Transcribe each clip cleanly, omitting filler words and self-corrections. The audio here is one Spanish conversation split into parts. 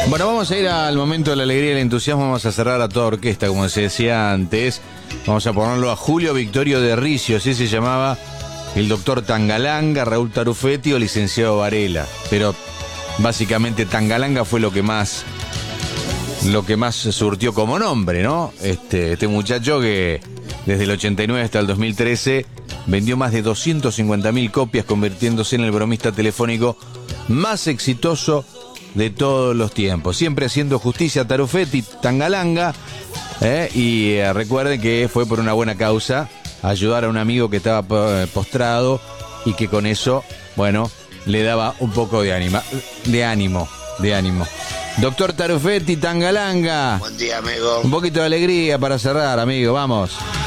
Bueno, vamos a ir al momento de la alegría y el entusiasmo. Vamos a cerrar a toda orquesta, como se decía antes. Vamos a ponerlo a Julio Victorio de Ricio, así se llamaba el doctor Tangalanga, Raúl Tarufetti o licenciado Varela. Pero básicamente Tangalanga fue lo que más surtió como nombre, ¿no? Este muchacho que desde el 89 hasta el 2013 vendió más de 250.000 copias, convirtiéndose en el bromista telefónico más exitoso de todos los tiempos. Siempre haciendo justicia a Tarufetti, Tangalanga, y recuerden que fue por una buena causa, ayudar a un amigo que estaba postrado y que con eso, bueno, le daba un poco de ánimo. Doctor Tarufetti, Tangalanga. Buen día, amigo. Un poquito de alegría para cerrar, amigo, vamos.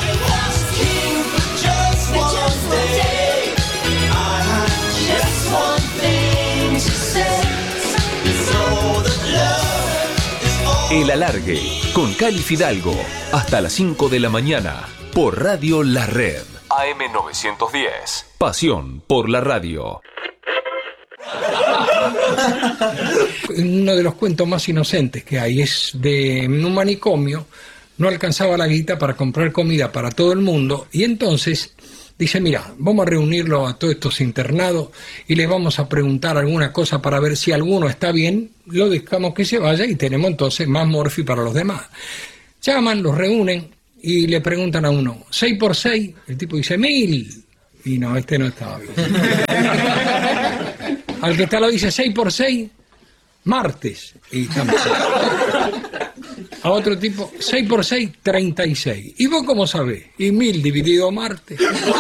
El Alargue, con Cali Fidalgo, hasta las 5 de la mañana, por Radio La Red. AM910, pasión por la radio. Uno de los cuentos más inocentes que hay es de un manicomio. No alcanzaba la guita para comprar comida para todo el mundo y entonces dice, mira, vamos a reunirlo a todos estos internados y les vamos a preguntar alguna cosa para ver si alguno está bien, lo dejamos que se vaya y tenemos entonces más morfi para los demás. Llaman, los reúnen y le preguntan a uno, 6 por 6, el tipo dice 1000, y no, este no estaba bien. Al que está lo dice 6 por 6, martes, y tampoco. A otro tipo, 6 por 6, 36. ¿Y vos cómo sabés? Y 1000 dividido martes.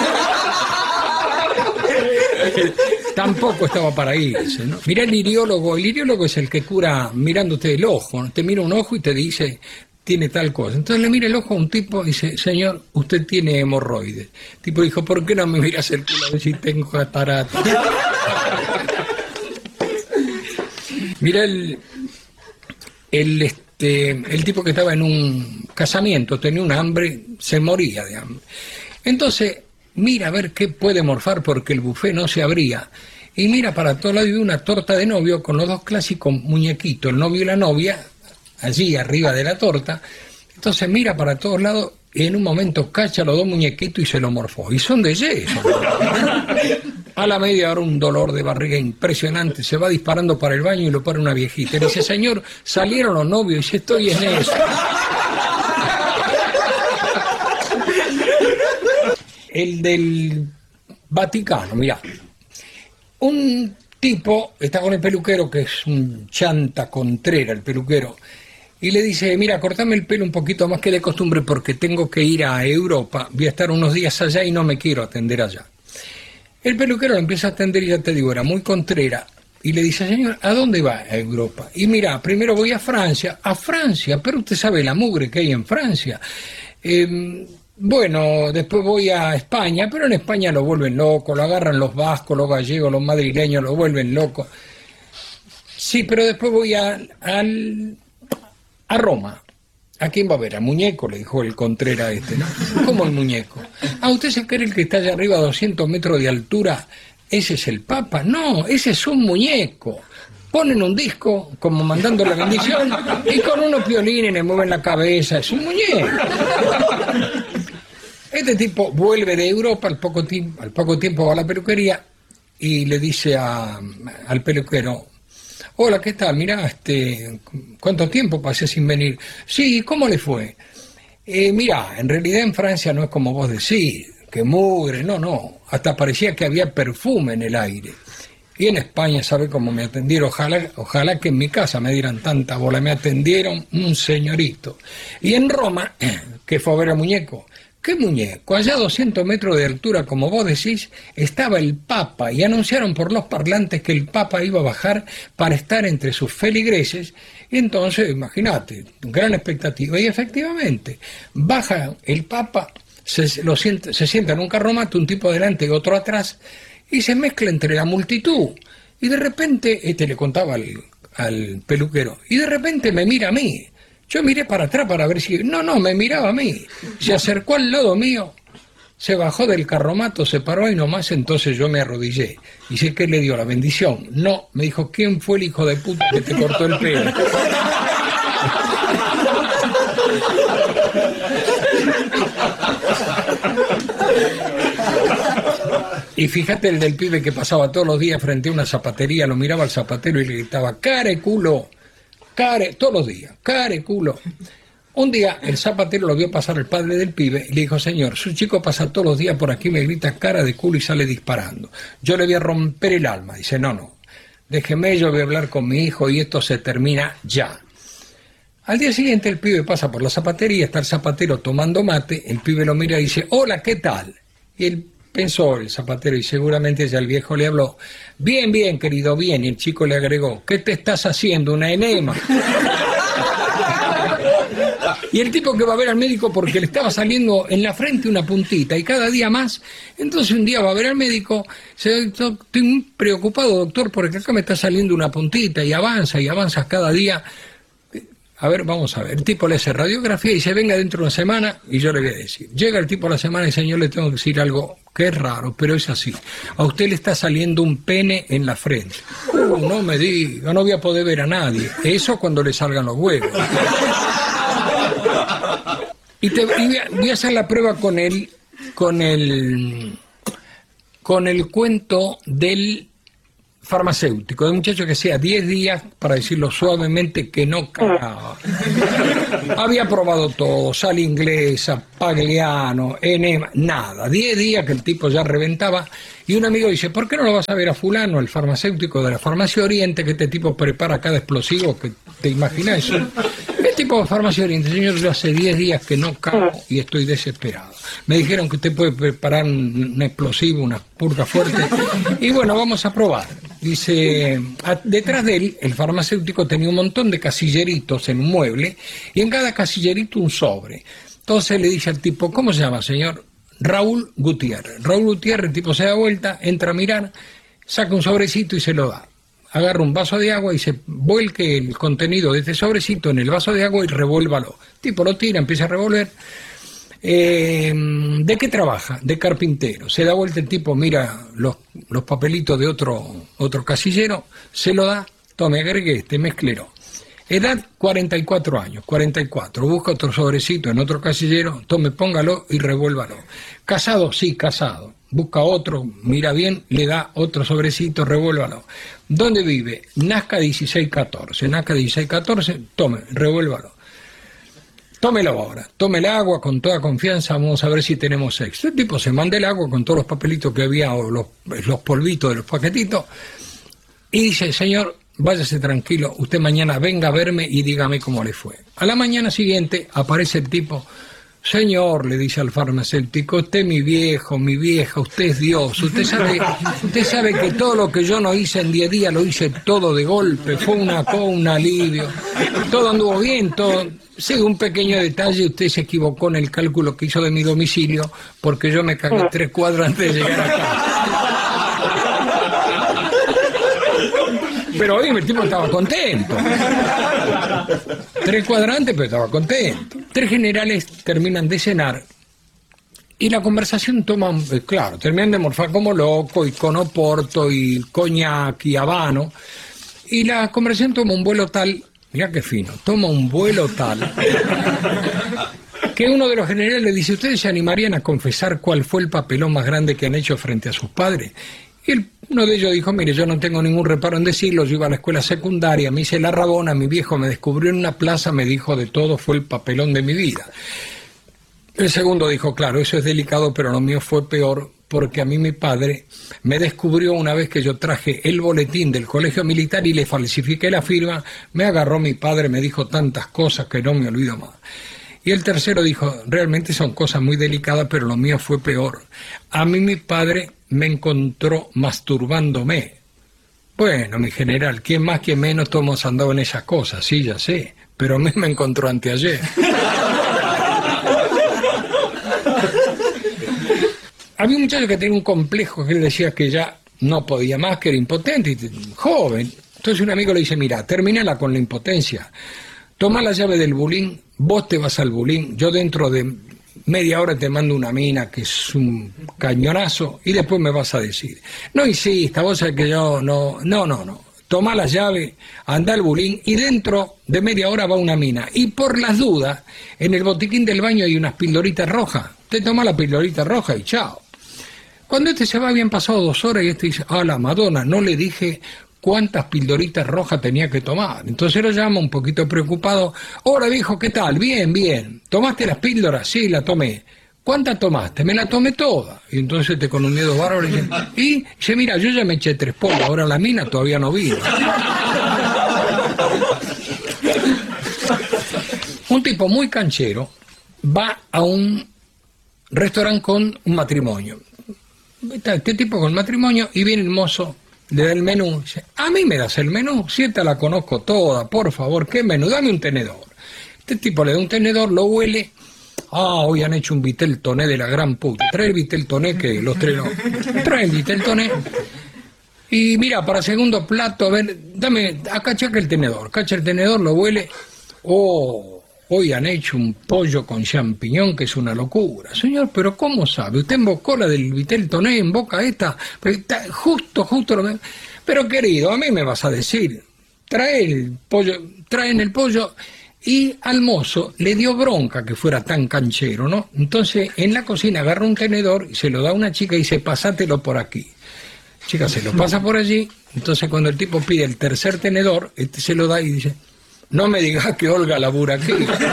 Tampoco estaba para irse, ¿no? Mirá el iriólogo es el que cura mirándote el ojo, ¿no? Te mira un ojo y te dice, tiene tal cosa. Entonces le mira el ojo a un tipo y dice, señor, usted tiene hemorroides. El tipo dijo, ¿por qué no me miras el culo a ver si tengo catarata? Mira el tipo que estaba en un casamiento, tenía un hambre, se moría de hambre. Entonces, mira a ver qué puede morfar porque el buffet no se abría. Y mira para todos lados y ve una torta de novio con los dos clásicos muñequitos, el novio y la novia, allí arriba de la torta. Entonces mira para todos lados y en un momento cacha los dos muñequitos y se lo morfó. Y son de yeso. A la media hora un dolor de barriga impresionante, se va disparando para el baño y lo para una viejita. Y le dice, señor, salieron los novios y dice, estoy en eso. El del Vaticano, mirá. Un tipo está con el peluquero, que es un chanta contrera el peluquero, y le dice, mira, cortame el pelo un poquito más que de costumbre porque tengo que ir a Europa, voy a estar unos días allá y no me quiero atender allá. El peluquero lo empieza a atender y ya te digo, era muy contrera. Y le dice, señor, ¿a dónde va a Europa? Y mira, primero voy a Francia, pero usted sabe la mugre que hay en Francia. Bueno, después voy a España, pero en España lo vuelven loco, lo agarran los vascos, los gallegos, los madrileños, lo vuelven loco. Sí, pero después voy a Roma. ¿A quién va a ver? ¿A muñeco? Le dijo el Contrera este, ¿no? ¿Cómo el muñeco? ¿A usted se cree el que está allá arriba a 200 metros de altura? ¿Ese es el Papa? No, ese es un muñeco. Ponen un disco, como mandando la bendición, y con unos violines le mueven la cabeza. Es un muñeco. Este tipo vuelve de Europa al poco tiempo va a la peluquería y le dice al peluquero, hola, ¿qué tal? Mirá, ¿cuánto tiempo pasé sin venir? Sí, ¿cómo le fue? Mirá, en realidad en Francia no es como vos decís, que mugre, no, hasta parecía que había perfume en el aire. Y en España, ¿sabe cómo me atendieron? Ojalá que en mi casa me dieran tanta bola, me atendieron un señorito. Y en Roma, que fue a ver al muñeco, ¿qué muñeco? Allá a 200 metros de altura, como vos decís, estaba el Papa y anunciaron por los parlantes que el Papa iba a bajar para estar entre sus feligreses. Y entonces, imagínate, gran expectativa. Y efectivamente, baja el Papa, se sienta en un carromato, un tipo adelante y otro atrás, y se mezcla entre la multitud. Y de repente, le contaba al peluquero, y de repente me mira a mí. Yo miré para atrás para ver si... No, me miraba a mí. Se acercó al lado mío Se bajó del carromato, se paró ahí nomás, entonces yo me arrodillé. Dice, ¿qué le dio? ¿La bendición? No, me dijo, ¿quién fue el hijo de puta que te cortó el pelo? Y fíjate el del pibe que pasaba todos los días frente a una zapatería, lo miraba al zapatero y le gritaba, care culo, care, todos los días, care culo. Un día el zapatero lo vio pasar el padre del pibe y le dijo, señor, su chico pasa todos los días por aquí, me grita cara de culo y sale disparando. Yo le voy a romper el alma. Dice, no, déjeme, yo voy a hablar con mi hijo y esto se termina ya. Al día siguiente el pibe pasa por la zapatería, está el zapatero tomando mate, el pibe lo mira y dice, hola, ¿qué tal? Y él pensó, el zapatero, y seguramente ya el viejo le habló, bien, bien, querido, bien, y el chico le agregó, ¿qué te estás haciendo, una enema? Y el tipo que va a ver al médico porque le estaba saliendo en la frente una puntita y cada día más, entonces un día va a ver al médico, dice, estoy muy preocupado, doctor, porque acá me está saliendo una puntita y avanzas cada día. A ver, vamos a ver, el tipo le hace radiografía y dice, venga dentro de una semana y yo le voy a decir. Llega el tipo a la semana y dice, señor, le tengo que decir algo que es raro, pero es así. A usted le está saliendo un pene en la frente. No me diga, no voy a poder ver a nadie. Eso cuando le salgan los huevos. Y voy a hacer la prueba con el cuento del farmacéutico, de un muchacho que hacía 10 días, para decirlo suavemente, que no cagaba. Había probado todo, sal inglesa, Pagliano, enema, nada. 10 días que el tipo ya reventaba, y un amigo dice, ¿por qué no lo vas a ver a fulano, el farmacéutico de la Farmacia Oriente, que este tipo prepara cada explosivo que te imaginas? Eso. El tipo de Farmacia Oriente, señor, yo hace 10 días que no cago y estoy desesperado. Me dijeron que usted puede preparar un explosivo, una purga fuerte, y bueno, vamos a probar. Dice, detrás de él, el farmacéutico tenía un montón de casilleritos en un mueble, y en cada casillerito un sobre. Entonces le dice al tipo, ¿cómo se llama, señor? Raúl Gutiérrez. Raúl Gutiérrez, el tipo se da vuelta, entra a mirar, saca un sobrecito y se lo da. Agarra un vaso de agua y se vuelque el contenido de este sobrecito en el vaso de agua y revuélvalo. El tipo lo tira, empieza a revolver. ¿De qué trabaja? De carpintero. Se da vuelta el tipo, mira los papelitos de otro casillero, se lo da, tome, agregue este, mezclero. Edad 44 años, 44. Busca otro sobrecito en otro casillero, tome, póngalo y revuélvalo. ¿Casado? Sí, casado. Busca otro, mira bien, le da otro sobrecito, revuélvalo. ¿Dónde vive? Nazca 1614. Nazca 1614, tome, revuélvalo. Tómelo ahora, tome el agua con toda confianza, vamos a ver si tenemos sexo. El tipo se manda el agua con todos los papelitos que había, o los polvitos de los paquetitos, y dice, señor, váyase tranquilo, usted mañana venga a verme y dígame cómo le fue. A la mañana siguiente aparece el tipo, señor, le dice al farmacéutico, usted mi viejo, mi vieja, usted es Dios, usted sabe que todo lo que yo no hice en 10 días lo hice todo de golpe, fue un alivio, todo anduvo bien, todo. Sí, un pequeño detalle, usted se equivocó en el cálculo que hizo de mi domicilio, porque yo me cagué 3 cuadras antes de llegar acá. Pero oye, el tipo estaba contento. 3 cuadrantes, pero estaba contento. 3 generales terminan de cenar y la conversación toma, claro, terminan de morfar como loco, y con Oporto, y coñac, y habano, y la conversación toma un vuelo tal, mirá qué fino, toma un vuelo tal, que uno de los generales le dice, ¿ustedes se animarían a confesar cuál fue el papelón más grande que han hecho frente a sus padres? Y uno de ellos dijo, mire, yo no tengo ningún reparo en decirlo, yo iba a la escuela secundaria, me hice la rabona, mi viejo me descubrió en una plaza, me dijo de todo, fue el papelón de mi vida. El segundo dijo, claro, eso es delicado, pero lo mío fue peor, porque a mí mi padre me descubrió una vez que yo traje el boletín del colegio militar y le falsifiqué la firma, me agarró mi padre, me dijo tantas cosas que no me olvido más. Y el tercero dijo, realmente son cosas muy delicadas, pero lo mío fue peor. A mí mi padre me encontró masturbándome. Bueno, mi general, ¿quién más, quién menos, todos hemos andado en esas cosas? Sí, ya sé, pero a mí me encontró anteayer. Había un muchacho que tenía un complejo, que él decía que ya no podía más, que era impotente, y joven. Entonces un amigo le dice, mira, termínala con la impotencia. Toma la llave del bulín, vos te vas al bulín, yo dentro de media hora te mando una mina que es un cañonazo y después me vas a decir, no insista, vos sabés que yo no. Tomá la llave, anda al bulín y dentro de media hora va una mina. Y por las dudas, en el botiquín del baño hay unas pildoritas rojas. Te toma la pildorita roja y chao. Cuando este se va, habían pasado 2 horas y este dice, la Madonna, no le dije cuántas pildoritas rojas tenía que tomar. Entonces lo llama un poquito preocupado. Hola viejo, ¿qué tal? Bien. ¿Tomaste las píldoras? Sí, la tomé. ¿Cuántas tomaste? Me la tomé toda. Y entonces con un miedo bárbaro y dice, mira, yo ya me eché 3 polvos, ahora la mina todavía no vino. Un tipo muy canchero va a un restaurante con un matrimonio. Está este tipo con el matrimonio y viene el mozo, le da el menú. Dice, ¿a mí me das el menú? Si esta la conozco toda, por favor, ¿qué menú? Dame un tenedor. Este tipo le da un tenedor, lo huele. Hoy han hecho un vitel toné de la gran puta. Trae el vitel toné que los tres no. Trae el vitel toné. Y mira, para segundo plato, a ver, dame, acá chaca el tenedor. Cacha el tenedor, lo huele. Hoy han hecho un pollo con champiñón que es una locura. Señor, pero ¿cómo sabe? Usted embocó la del vitel toné, en boca esta. Pero está justo lo. Pero querido, a mí me vas a decir, traen el pollo. Y al mozo le dio bronca que fuera tan canchero, ¿no? Entonces, en la cocina agarra un tenedor y se lo da a una chica y dice, pasátelo por aquí. Chica se lo pasa por allí, entonces cuando el tipo pide el tercer tenedor, se lo da y dice, no me digas que Olga labura aquí.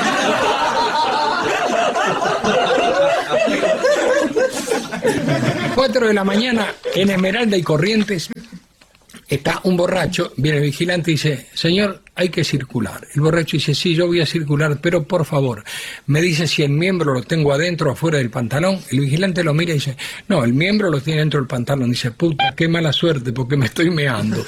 4 de la mañana, en Esmeralda y Corrientes, está un borracho, viene el vigilante y dice, señor, hay que circular. El borracho dice, sí, yo voy a circular, pero por favor, me dice si el miembro lo tengo adentro o afuera del pantalón. El vigilante lo mira y dice, no, el miembro lo tiene dentro del pantalón. Dice, puta, qué mala suerte, porque me estoy meando.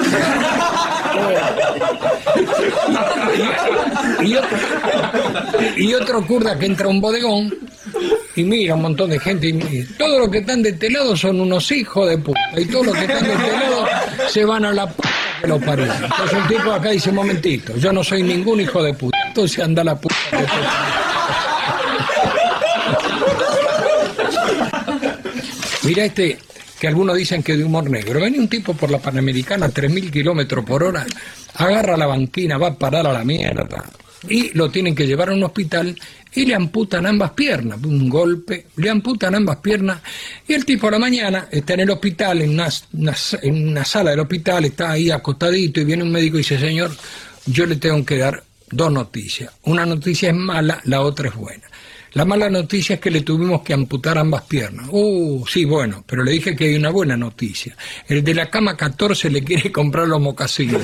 Y otro curda que entra a un bodegón y mira un montón de gente y todos los que están de este lado son unos hijos de puta y todos los que están de este lado se van a la puta que los parió. Entonces un tipo acá dice, momentito, yo no soy ningún hijo de puta, entonces anda la puta que te... Mira que algunos dicen que de humor negro. Viene un tipo por la Panamericana a 3.000 kilómetros por hora, agarra la banquina, va a parar a la mierda y lo tienen que llevar a un hospital y le amputan ambas piernas, un golpe, le amputan ambas piernas y el tipo a la mañana está en el hospital, en una sala del hospital, está ahí acostadito y viene un médico y dice, señor, yo le tengo que dar 2 noticias, una noticia es mala, la otra es buena. La mala noticia es que le tuvimos que amputar ambas piernas. Sí, bueno, pero le dije que hay una buena noticia. El de la cama 14 le quiere comprar los mocasines.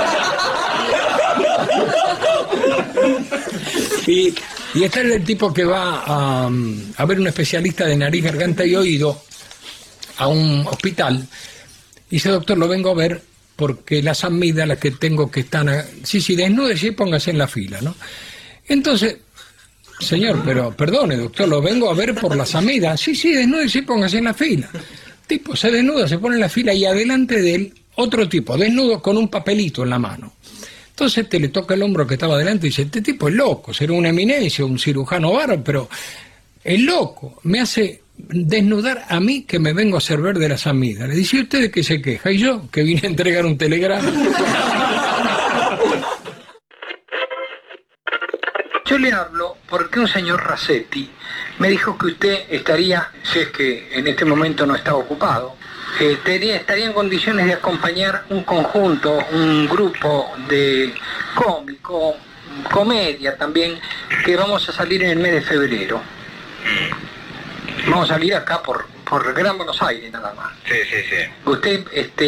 Y este es el tipo que va a ver un especialista de nariz, garganta y oído a un hospital. Y dice, doctor, lo vengo a ver porque las amígdalas que tengo que están... Sí, desnúdese y póngase en la fila, ¿no? Entonces... Señor, pero perdone, doctor, lo vengo a ver por las amigas. Sí, desnúdese y póngase en la fila. Tipo se desnuda, se pone en la fila y adelante de él otro tipo, desnudo con un papelito en la mano. Entonces le toca el hombro que estaba adelante y dice, este tipo es loco, será una eminencia, un cirujano bárbaro, pero es loco, me hace desnudar a mí que me vengo a servir de las amigas. Le dice, ¿usted de qué se queja? Y yo, que vine a entregar un telegrama. Yo le hablo porque un señor Racetti me dijo que usted estaría, si es que en este momento no está ocupado, estaría en condiciones de acompañar un conjunto, un grupo de cómico, comedia también, que vamos a salir en el mes de febrero. Vamos a salir acá por Gran Buenos Aires nada más. Sí. Usted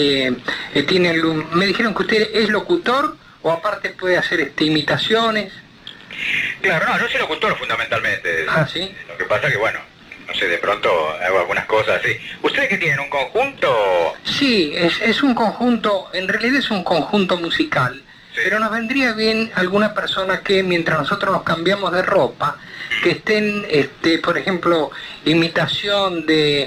me dijeron que usted es locutor o aparte puede hacer imitaciones. Claro, no, yo soy locutor fundamentalmente. Ah, ¿sí? Lo que pasa que, bueno, no sé, de pronto hago algunas cosas así. ¿Ustedes qué tienen, un conjunto? Sí, es un conjunto, en realidad es un conjunto musical, sí. Pero nos vendría bien alguna persona que mientras nosotros nos cambiamos de ropa, que estén, por ejemplo, imitación de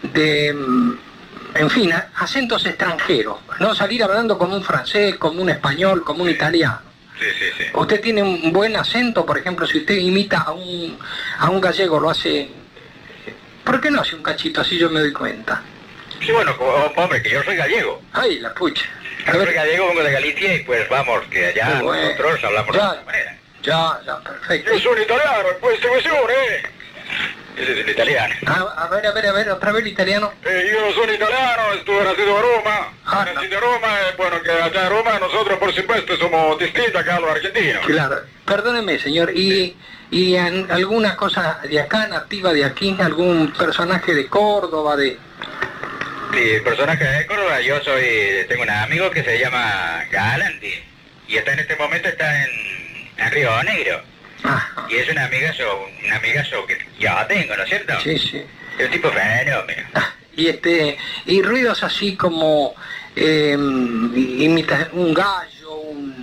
en fin, acentos extranjeros, no salir hablando como un francés, como un español, como un italiano. Sí. sí. Usted tiene un buen acento, por ejemplo, si usted imita a un gallego, lo hace... ¿Por qué no hace un cachito? Así yo me doy cuenta. Sí, bueno, hombre, que yo soy gallego. Ay, la pucha. A Yo soy ver, gallego, vengo de Galicia y pues vamos, que allá Qué bueno. nosotros hablamos de Ya. esta manera. ya, perfecto. Yo soy italiano, pues te Ese es el italiano. A ver, otra vez el italiano. Yo soy italiano, estuve nacido a Roma. Ah, Nacido a Roma, bueno, que allá en Roma nosotros por supuesto somos distintos acá a los argentinos. Claro. Perdóneme, señor, y alguna cosa de acá, nativa de aquí, algún personaje de Córdoba, de... Sí, personaje de Córdoba, tengo un amigo que se llama Galanti y en este momento está en Río Negro. Ah, Y es un amigazo que yo tengo, ¿no es cierto? sí, sí. Es un tipo fenómeno. Y ruidos así como imita un gallo,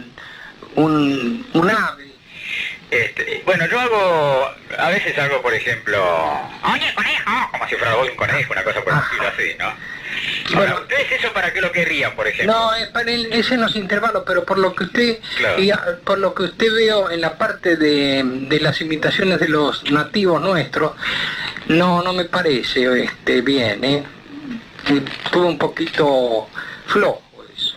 un ave. Bueno, yo a veces hago, por ejemplo, oye, conejo, como si fuera un conejo, una cosa por el estilo así, ¿no? Bueno. Ahora, ¿ustedes eso para qué lo querrían, por ejemplo? No, ese no es intervalo, pero por lo que usted Claro. por lo que usted veo en la parte de las imitaciones de los nativos nuestros, no me parece bien, Estuvo un poquito flojo eso.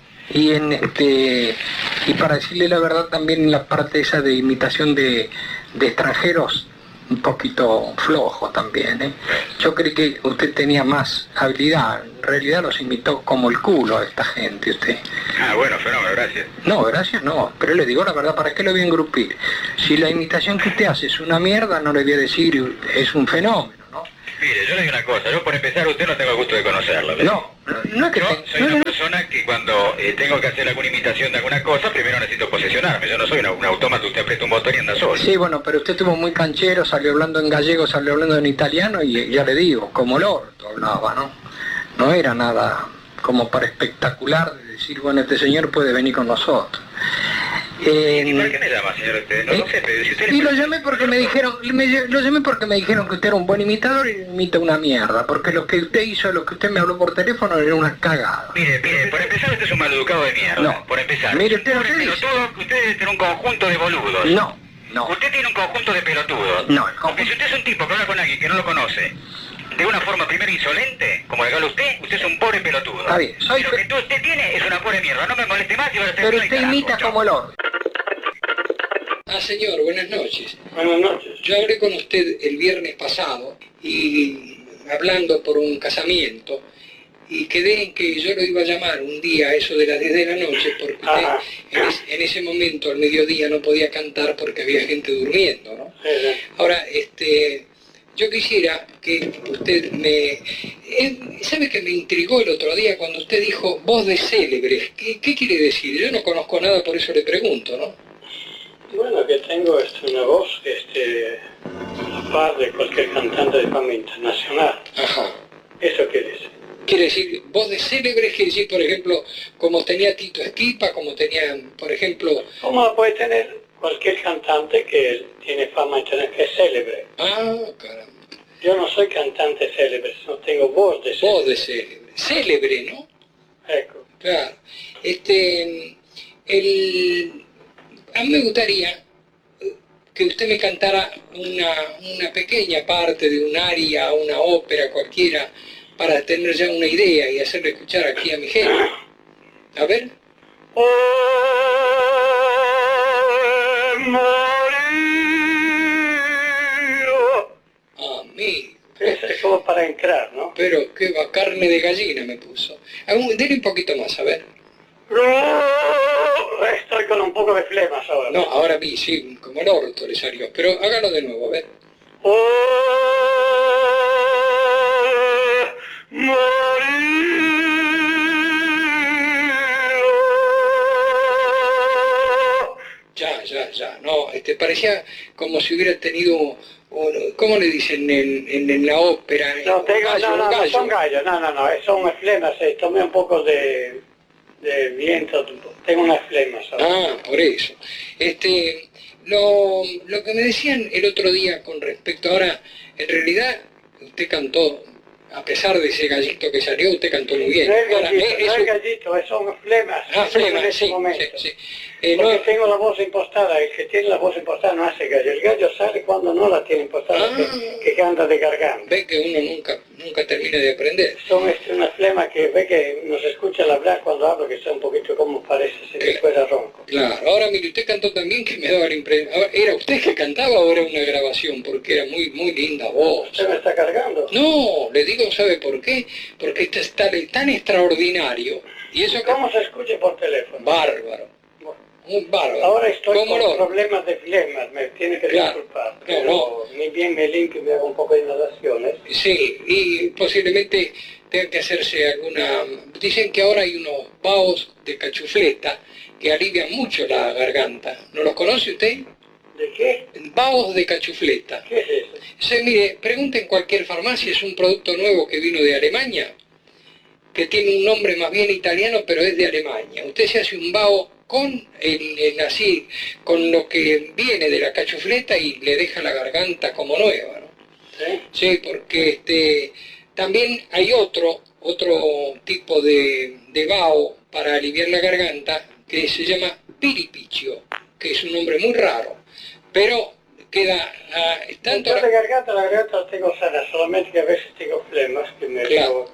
Y para decirle la verdad también en la parte esa de imitación de extranjeros, un poquito flojo también, Yo creí que usted tenía más habilidad, en realidad los imitó como el culo a esta gente usted. Ah, bueno, fenómeno, gracias. No, gracias no, pero le digo la verdad, ¿para qué lo voy a engrupir? Si la imitación que usted hace es una mierda, no le voy a decir es un fenómeno, ¿no? Mire, yo le digo una cosa, yo por empezar usted no tengo el gusto de conocerlo. ¿ves? No es que... Yo soy una persona que cuando tengo que hacer alguna imitación de alguna cosa, primero necesito posesionarme. Yo no soy un autómata, usted aprieta un botón y anda solo. Sí, bueno, pero usted estuvo muy canchero, salió hablando en gallego, salió hablando en italiano y ya le digo, como el orto hablaba, ¿no? No era nada como para espectacular de decir, bueno, este señor puede venir con nosotros. ¿Y por qué me llama, señor? Usted? No sé, pero si usted Y lo llamé porque me dijeron, que usted era un buen imitador y imita una mierda, porque lo que usted hizo, lo que usted me habló por teléfono era una cagada. Mire, por empezar usted es un maleducado de mierda. No. Por empezar. Mire, usted no Pobre se dice. pelotudo, usted tiene un conjunto de boludos. No. Usted tiene un conjunto de pelotudos. No, el Porque si usted es un tipo que habla con alguien que no lo conoce, de una forma primero insolente, como le habla usted es un pobre pelotudo. Está bien, Y lo que usted tiene es una pobre mierda. No me moleste más y voy a hacer Pero un usted carajo. imita Chao. como el orto. Señor, buenas noches. Buenas noches. Yo hablé con usted el viernes pasado y hablando por un casamiento y quedé en que yo lo iba a llamar un día a eso de las 10 de la noche porque usted en ese momento al mediodía no podía cantar porque había gente durmiendo, ¿no? Ahora, yo quisiera que usted ¿sabe que me intrigó el otro día cuando usted dijo voz de célebres? ¿Qué quiere decir? Yo no conozco nada, por eso le pregunto, ¿no? Bueno, que tengo una voz a la par de cualquier cantante de fama internacional. Ajá. ¿Eso qué dice? Quiere decir, voz de célebres, quiere decir, por ejemplo, como tenía Tito Esquipa, como tenía, por ejemplo... ¿Cómo la puede tener cualquier cantante que tiene fama internacional, que es célebre? Ah, caramba. Yo no soy cantante célebre, no tengo voz de célebre. Voz de célebre. Célebre, ¿no? Ecco. Claro. A mí me gustaría que usted me cantara una pequeña parte de un aria, una ópera cualquiera, para tener ya una idea y hacerle escuchar aquí a mi gente. A ver. Amigo. Eso es como para entrar, ¿no? Pero qué va, carne de gallina me puso. Dele un poquito más, a ver. Estoy con un poco de flemas ahora. No, ahora vi, sí, como el orto le salió. Pero hágalo de nuevo, a ver. Ya. No, parecía como si hubiera tenido, ¿cómo le dicen en la ópera? No, son gallos, no, son flemas, tomé un poco de viento, tengo unas flemas ahora. Ah, por eso. Lo que me decían el otro día con respecto, ahora, en realidad, usted cantó, a pesar de ese gallito que salió, usted cantó muy bien. No es Ahora, gallito, son flemas. Ah, flemas, en ese sí, momento. sí. Porque tengo la voz impostada, el que tiene la voz impostada no hace gallo, el gallo sale cuando no la tiene impostada, que canta de garganta. Ve que uno nunca termina de aprender. Son una flema que ve que nos escucha al hablar cuando hablo, que está un poquito como parece si fuera ronco. Claro, ahora mire, usted cantó también que me daba la impresión. ¿Era usted que cantaba o era una grabación? Porque era muy linda voz. ¿Usted me está cargando? No, le digo, ¿sabe por qué? Porque este es tan extraordinario. Y eso ¿Cómo se escucha por teléfono? Bárbaro. Muy bárbaro. Ahora estoy con lo? problemas de flemas, me tiene que disculpar. Pero ni bien me limpio y me hago un poco de inhalaciones. Sí, y posiblemente tenga que hacerse alguna... Dicen que ahora hay unos vaos de cachufleta que alivian mucho la garganta. ¿No los conoce usted? ¿De qué? Vaos de cachufleta. ¿Qué es eso? Sí, mire, pregunte en cualquier farmacia, es un producto nuevo que vino de Alemania, que tiene un nombre más bien italiano, pero es de Alemania. Usted se hace un vaho con así, con lo que viene de la cachufleta y le deja la garganta como nueva, ¿no? ¿Sí? Sí, porque también hay otro tipo de vaho para aliviar la garganta que se llama piripicio, que es un nombre muy raro, pero queda tanto... Yo de garganta, la garganta la tengo sana, solamente que a veces tengo flemas que me Claro,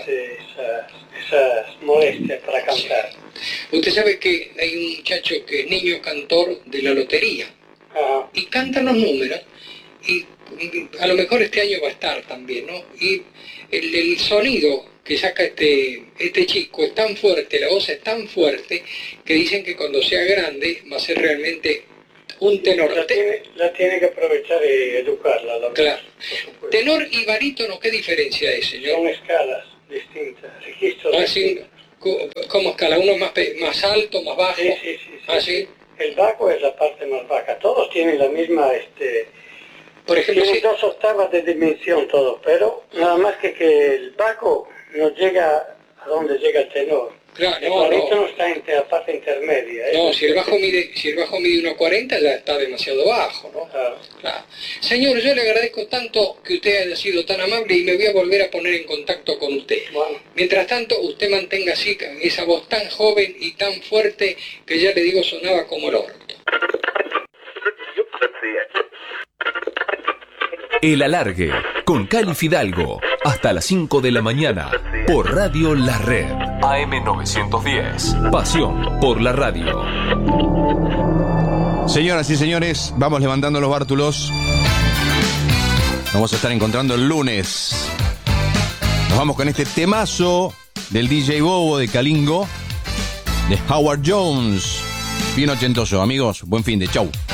esas molestias para cantar. Usted sabe que hay un muchacho que es niño cantor de la lotería y canta los números y a lo mejor este año va a estar también, ¿no? Y el sonido que saca este chico es tan fuerte, la voz es tan fuerte que dicen que cuando sea grande va a ser realmente un tenor. La tiene que aprovechar y educarla. Claro. Tenor y barítono, ¿qué diferencia es, señor? Son escalas distintas, registros distintos. ¿Cómo escala? ¿Uno más alto, más bajo? Sí. ¿Sí? El bajo es la parte más baja. Todos tienen la misma, por ejemplo, tienen 2 octavas de dimensión todos, pero nada más que el bajo no llega a donde llega el tenor. Claro, El barítono está en la parte intermedia. No, si el bajo mide 1,40 ya está demasiado bajo, ¿no? Claro. Señor, yo le agradezco tanto que usted haya sido tan amable y me voy a volver a poner en contacto con usted. Bueno. Mientras tanto, usted mantenga así esa voz tan joven y tan fuerte que ya le digo sonaba como el orto. El Alargue, con Cali Fidalgo, hasta las 5 de la mañana, por Radio La Red. AM 910, pasión por la radio. Señoras y señores, vamos levantando los bártulos. Nos vamos a estar encontrando el lunes. Nos vamos con este temazo del DJ Bobo de Calingo, de Howard Jones. Bien ochentoso, amigos. Buen fin de chau.